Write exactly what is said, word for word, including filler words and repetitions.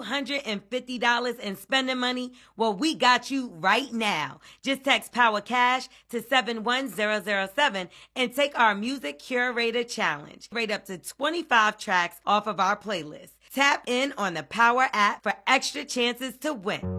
hundred fifty dollars in spending money? Well, we got you right now. Just text Power Cash to seven one zero zero seven and take our Music Curator Challenge. Rate up to twenty-five tracks off of our playlist. Tap in on the Power app for extra chances to win.